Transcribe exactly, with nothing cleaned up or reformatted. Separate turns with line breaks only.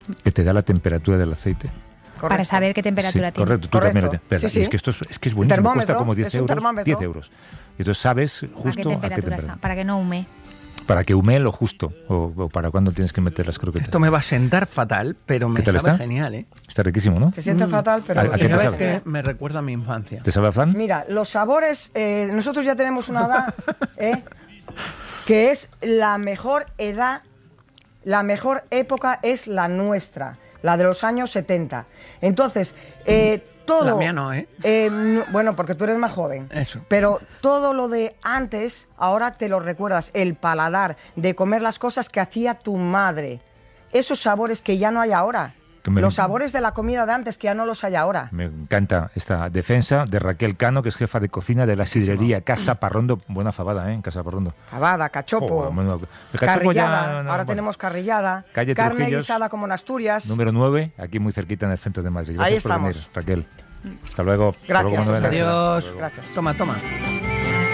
que te da la temperatura del aceite.
Correcto.
Para saber qué temperatura
Sí,
tiene.
correcto, tú
Correcto.
también lo-
Sí, sí.
Y es que esto es, es que es buenísimo,
Termómetro,
cuesta como diez
es un
euros.
termómetro.
diez euros. Y entonces sabes
¿A qué
justo a qué
temperatura
temperatura.
está? Para que no hume.
Para que humee lo justo, o, o para cuando tienes que meter las croquetas.
Esto me va a sentar fatal, pero me
¿Qué tal
sabe
está?
genial, ¿eh?
Está riquísimo, ¿no?
Se siente
Mm.
fatal, pero...
¿A- a
Y
qué te
sabes
sabe?
que me recuerda a mi infancia.
¿Te sabe a flan?
Mira, los sabores, eh, nosotros ya tenemos una edad, ¿eh? que es la mejor edad, la mejor época es la nuestra, la de los años setenta. Entonces, eh, todo...
La mía no, ¿eh?
eh, no- bueno, porque tú eres más joven.
Eso.
Pero todo lo de antes, ahora te lo recuerdas, el paladar, de comer las cosas que hacía tu madre. Esos sabores que ya no hay ahora.
Que me-
Los sabores de la comida de antes que ya no los hay ahora.
Me encanta esta defensa de Raquel Cano, que es jefa de cocina de la sidrería Casa Parrondo. Buena fabada, ¿eh? En Casa Parrondo.
Fabada, cachopo,
Oh, bueno, el cachopo ya-
carrillada,
no,
ahora
bueno.
tenemos carrillada,
Calle
carne
Trujillos,
guisada como en Asturias.
Número nueve, aquí muy cerquita en el centro de Madrid. Gracias
Ahí
por
estamos.
venir, Raquel. Hasta luego. Hasta
Gracias
luego,
a
Manuela.
ustedes.
Adiós.
Gracias.
Toma, toma.